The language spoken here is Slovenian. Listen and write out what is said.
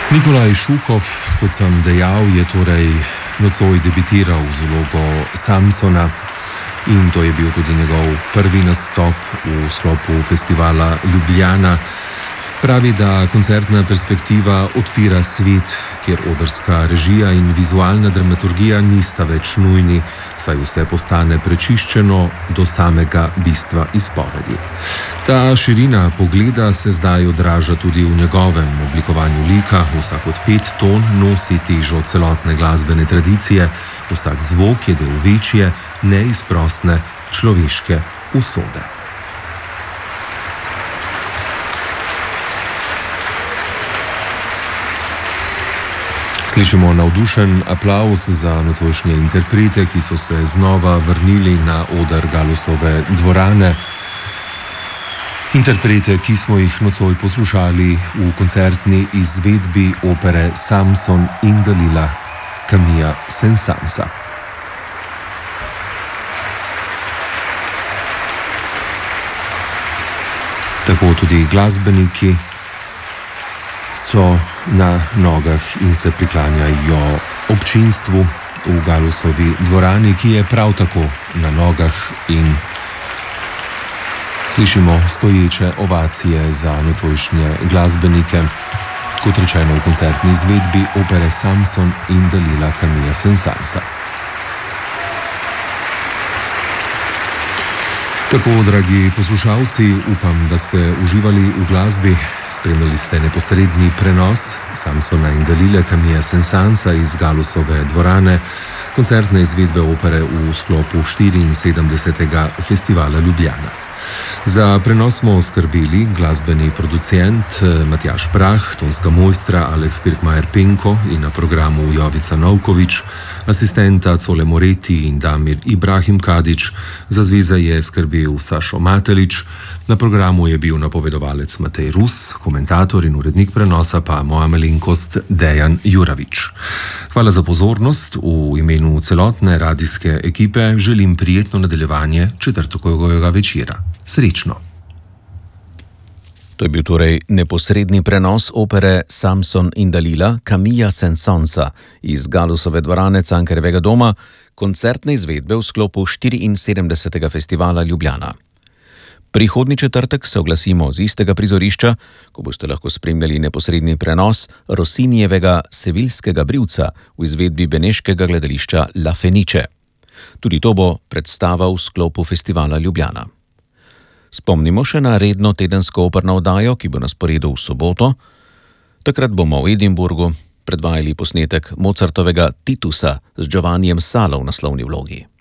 Nikolaj Šuhov, kot sem dejal, je torej nocoj debitiral z vlogo Samsona in to je bil tudi njegov prvi nastop v sklopu festivala Ljubljana. Pravi, da koncertna perspektiva odpira svet, kjer odrska režija in vizualna dramaturgija nista več nujni, saj vse postane prečiščeno do samega bistva izpovedi. Ta širina pogleda se zdaj odraža tudi v njegovem oblikovanju lika. Vsak odpet ton nosi težo celotne glasbene tradicije, vsak zvok je del večje, neizprosne človeške usode. Slišimo navdušen aplavz za nocojšnje interprete, ki so se znova vrnili na oder Galusove dvorane. Interprete, ki smo jih nocoj poslušali v koncertni izvedbi opere Samson in Dalila Camilla Saint-Saënsa. Tako tudi glasbeniki so na nogah in se priklanjajo občinstvu v Galusovi dvorani, ki je prav tako na nogah, in slišimo stoječe ovacije za nocojšnje glasbenike, kot rečeno v koncertni izvedbi opere Samson in Dalila Camilla Saint-Saënsa. Tako, dragi poslušalci, upam, da ste uživali v glasbi. Spremljali ste neposredni prenos Samsona in Dalile Camilla Saint-Saënsa iz Galusove dvorane, koncertne izvedbe opere v sklopu 74. festivala Ljubljana. Za prenos smo skrbeli glasbeni producent Matjaž Prah, tonska mojstra Aleks Pirkmajer-Penko in na programu Jovica Novkovič, asistenta Cole Moreti in Damir Ibrahim Kadič, za zveze je skrbel Sašo Matelič, na programu je bil napovedovalec Matej Rus, komentator in urednik prenosa pa moja malenkost Dejan Juravič. Hvala za pozornost. V imenu celotne radijske ekipe želim prijetno nadaljevanje četrtkovega večera. Srečno. To je bil torej neposredni prenos opere Samson in Dalila Camilla Saint-Saënsa iz Galusove dvorane Cankarjevega doma, koncertne izvedbe v sklopu 74. festivala Ljubljana. Prihodnji četrtek se oglasimo z istega prizorišča, ko boste lahko spremljali neposredni prenos Rossinijevega Seviljskega brivca v izvedbi beneškega gledališča La Fenice. Tudi to bo predstava v sklopu festivala Ljubljana. Spomnimo še na redno tedensko operno oddajo, ki bo na sporedu v soboto. Takrat bomo v Edinburgu predvajali posnetek Mozartovega Titusa z Giovannijem Salo v naslovni vlogi.